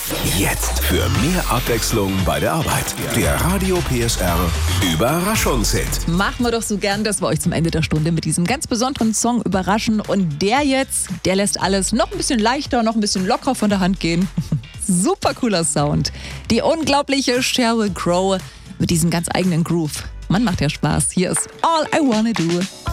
Jetzt für mehr Abwechslung bei der Arbeit. Der Radio PSR Überraschungshit. Machen wir doch so gern, dass wir euch zum Ende der Stunde mit diesem ganz besonderen Song überraschen. Und der jetzt, der lässt alles noch ein bisschen leichter, noch ein bisschen lockerer von der Hand gehen. Super cooler Sound. Die unglaubliche Sheryl Crow mit diesem ganz eigenen Groove. Mann, macht ja Spaß. Hier ist All I Wanna Do.